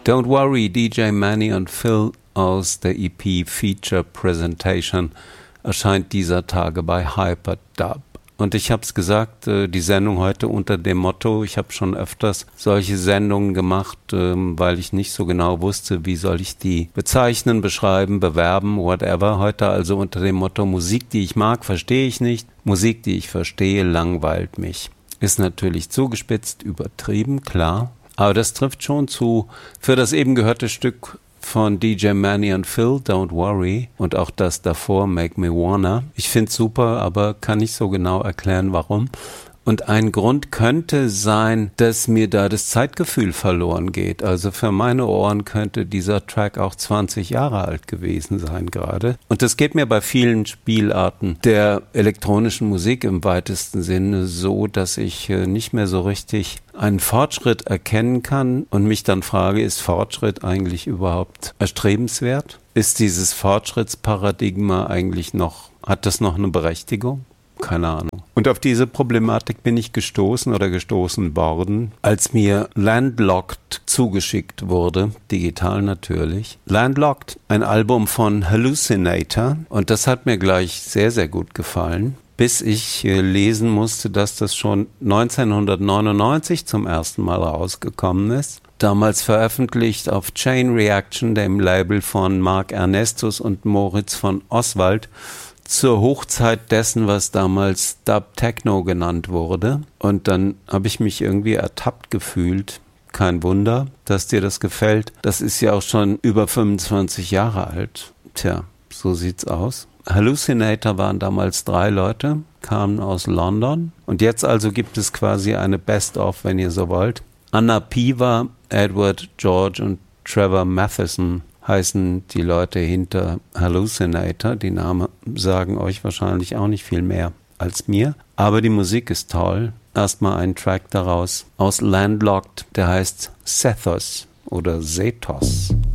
Don't Worry, DJ Manny und Phil aus der EP Feature Presentation erscheint dieser Tage bei Hyperdub. Und ich habe es gesagt, die Sendung heute unter dem Motto, ich habe schon öfters solche Sendungen gemacht, weil ich nicht so genau wusste, wie soll ich die bezeichnen, beschreiben, bewerben, whatever. Heute also unter dem Motto, Musik, die ich mag, verstehe ich nicht. Musik, die ich verstehe, langweilt mich. Ist natürlich zugespitzt, übertrieben, klar. Aber das trifft schon zu für das eben gehörte Stück von DJ Manny und Phil, Don't Worry, und auch das davor, Make Me Wanna. Ich finde es super, aber kann nicht so genau erklären, warum. Und ein Grund könnte sein, dass mir da das Zeitgefühl verloren geht. Also für meine Ohren könnte dieser Track auch 20 Jahre alt gewesen sein gerade. Und das geht mir bei vielen Spielarten der elektronischen Musik im weitesten Sinne so, dass ich nicht mehr so richtig einen Fortschritt erkennen kann und mich dann frage, ist Fortschritt eigentlich überhaupt erstrebenswert? Ist dieses Fortschrittsparadigma eigentlich hat das noch eine Berechtigung? Keine Ahnung. Und auf diese Problematik bin ich gestoßen worden, als mir Landlocked zugeschickt wurde, digital natürlich. Landlocked, ein Album von Hallucinator, und das hat mir gleich sehr, sehr gut gefallen, bis ich lesen musste, dass das schon 1999 zum ersten Mal rausgekommen ist. Damals veröffentlicht auf Chain Reaction, dem Label von Mark Ernestus und Moritz von Oswald, zur Hochzeit dessen, was damals Dub Techno genannt wurde. Und dann habe ich mich irgendwie ertappt gefühlt. Kein Wunder, dass dir das gefällt. Das ist ja auch schon über 25 Jahre alt. Tja, so sieht's aus. Hallucinator waren damals 3 Leute, kamen aus London. Und jetzt also gibt es quasi eine Best-of, wenn ihr so wollt. Anna Piva, Edward George und Trevor Matheson heißen die Leute hinter Hallucinator. Die Namen sagen euch wahrscheinlich auch nicht viel mehr als mir. Aber die Musik ist toll. Erstmal ein Track daraus aus Landlocked, der heißt Sethos oder Sethos.